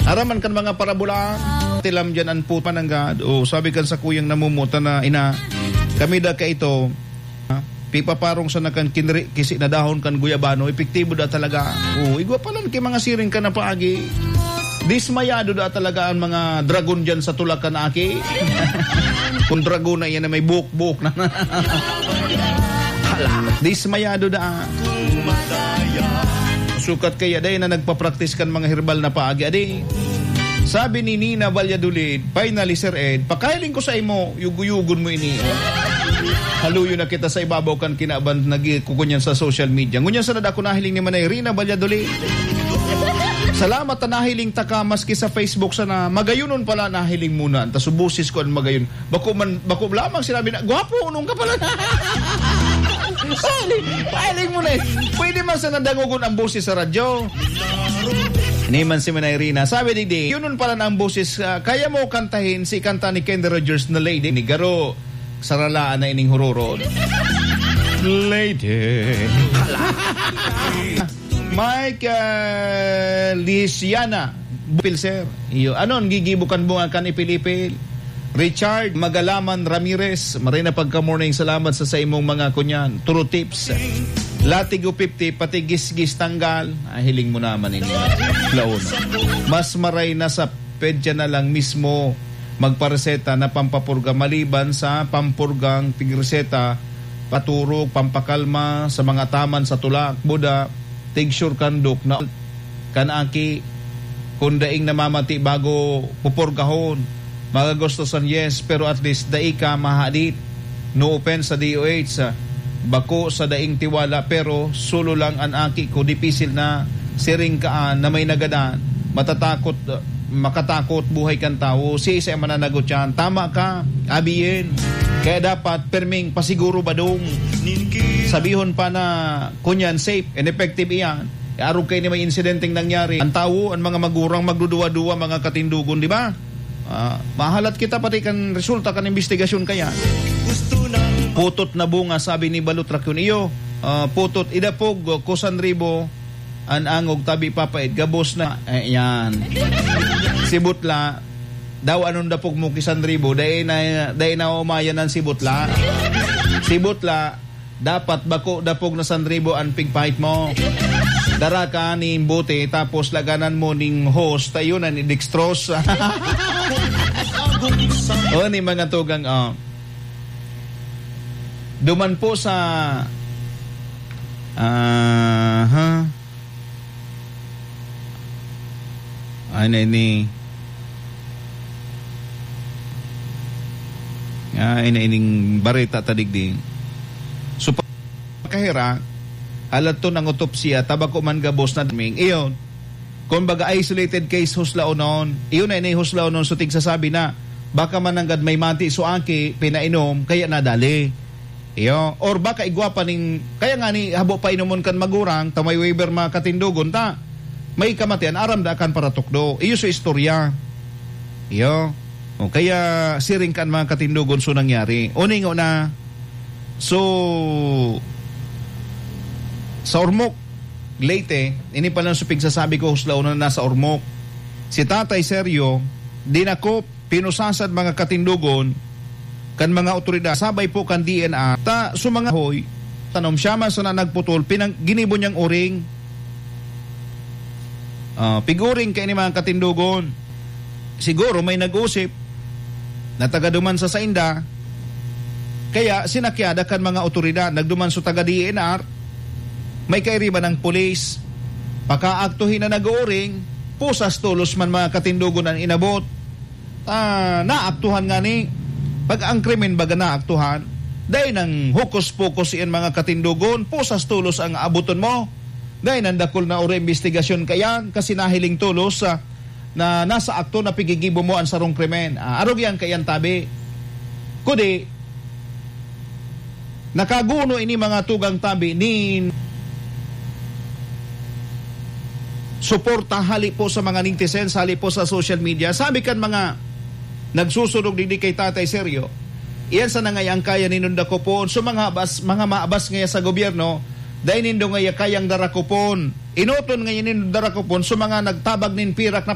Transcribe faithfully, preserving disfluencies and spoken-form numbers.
Araman kan mga parabola. Tilam dyan ang puta ng God. O sabi kan sa kuyang namumuta na ina, kami da ka ito, ha? Pipaparong sa nakan kinri, kisi na dahon kan guyabano, epektibo da talaga. O igwa pala kay mga siring ka na paagi. Dismayado da talaga ang mga dragon dyan sa tulakan aki. Kung dragon na yan na may buhok-buhok na. Hala, dismayado da. Sukat kaya day na nagpa-practice kan mga herbal na paagi. Adi, sabi ni Nina Valladolid, finally Sir Ed, pakailing ko sa imo, yuguyugon mo ini. Haluyo na kita sa ibabaw kan kinaban nagikukunyan sa social media. Ngunyan sa nadako nahiling ni Manay Rina Valladolid. Salamat na nahiling taka maski sa Facebook sana magayunon pala nahiling muna. Ta subusis ko ang magayon. Bako man bako lamang sinabi na gwapo unong ka pala. Pahiling mo na eh. Pwede man sa nadangugon ang boses sa radyo. Ini man si Manay Rina. Sabi ni Di, yun nun pala na ang boses. Uh, kaya mo kantahin si kanta ni Kenny Rogers na Lady. Ni Garo, saralaan na ining hururod. Lady. Mike uh, Lisiana. Pilser. Iyo. Anon, gigibukan mo nga kan ipilipil. Richard Magalaman Ramirez. Maray na pagka-morning. Salamat sa sa imong mga kunyan. Turo tips. Latigo fifty, pati gis-gis tanggal. Ah, hiling mo naman ini. Laon. Mas maray na sa pedya na lang mismo magpareseta na pampapurga maliban sa pampurgang tigreseta, paturok, pampakalma sa mga taman sa tulak, buda, tigsure kandok na kanaki kundaing namamati bago pupurgahon. Mga gusto san yes, pero at least daika mahadit. No offense sa D O H. Bako sa daing tiwala pero sulo lang ang aki ko dipisil na siring kaan na may nagadaan matatakot makatakot buhay kan tao si isa mananagot yan tama ka abiyin kaya dapat perming pasiguro badong sabihon pa na kunyan safe and effective iyan arog kayo ni may insidenteng nangyari ang tao ang mga magurang magduduwa-duwa mga katindugon di ba uh, mahalat kita pati kan resulta kan investigasyon kaya putot na bunga, sabi ni Balutra yun. Iyo, uh, putot, idapog, kusan ribo, an angog, tabi papait, gabos na. Eh, yan. Si Butla, daw anong dapog mo kisan ribo, dahi na, dahi na umayan ng si Butla. Si Butla, dapat bako dapog na san ribo ang pigpahit mo. Dara ka ni Mbuti, tapos laganan mo ning host, tayo na ni Dextrose. O, ni mga tugang, oh. Duman po sa uh, huh? Ano ini ah, ina ining barita tadigdi so kahira alat to ng otopsiya tabako man gabos na daming iyon kung baga isolated case husla onon iyon na ini husla onon so tigsasabi na baka man nanggad may mati so aki pinainom kaya nadali iyo, or baka igwapa ning kaya nga ni habo pa inumon kan magurang tamay waiver mga katindugon ta may kamatian aram da kan para tukdo iyo sa istorya iyo o kaya siring kan mga katindugon so nangyari uning una so sa Ormoc Leyte ini pa lang supig sasabi ko huslaw na nasa Ormoc si Tatay Sergio dinakop pinusasad mga katindugon kan mga otoridad sabay po kan D N A ta sumanga hoy tanom siya man sa na nagputol pinang ginibo niyang uring uh, piguring kay ni mga katindugon siguro may nag-usip na tagaduman sa sainda kaya sinakyada kan mga otoridad nagduman sa taga D N R may kairiba ng pulis pakaaktuhin na nag-uring pusas tulos man mga katindugon ang inabot uh, naaktuhan nga ni pag ang krimen baga naaktuhan, dahil ng hukus-pukus iyan mga katindugon, pusas tulos ang abuton mo. Dahil ng dakol na uri investigasyon kayan, kasi nahiling tulos uh, na nasa akto na pigigibo mo ang sarong krimen. Uh, arog yan kayan tabi. Kudi, nakaguno ini mga tugang tabi ni suporta hali po sa mga netizens, hali po sa social media. Sabi kan mga nagsusunog di kay Tatay Sergio iyan sa nangayang kaya ninunda ko po so mga abas, mga maabas ngaya sa gobyerno dahil nindo ngaya kayang darakupon inuton ngayon nindo darakupon so mga nagtabag nin pirak na